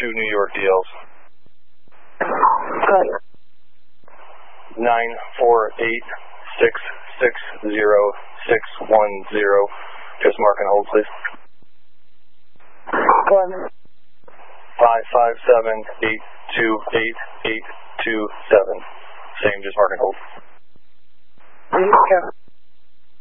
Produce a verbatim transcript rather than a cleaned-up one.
two New York D Ls. Good. Nine four eight six six zero six one zero. Just mark and hold, please. One. Five five seven eight two eight eight two seven. Same, just mark and hold. Okay.